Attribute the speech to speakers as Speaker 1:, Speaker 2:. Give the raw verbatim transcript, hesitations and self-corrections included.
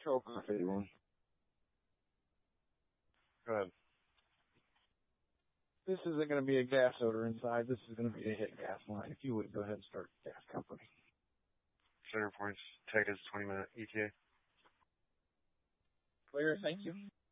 Speaker 1: Choke off eighty-one.
Speaker 2: Go ahead.
Speaker 1: This isn't going to be a gas odor inside. This is going to be a hit gas line. If you would, go ahead and start gas company.
Speaker 2: Center points, tech is twenty minute E T A.
Speaker 1: Clear, thank you.